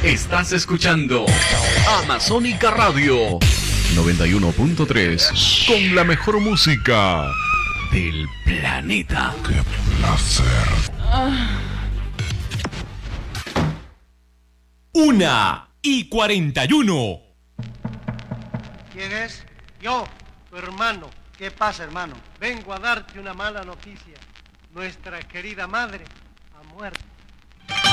Estás escuchando Amazónica Radio 91.3 con la mejor música del planeta. ¡Qué placer! 1:41. ¿Quién es? Yo, tu hermano. ¿Qué pasa, hermano? Vengo a darte una mala noticia. Nuestra querida madre ha muerto.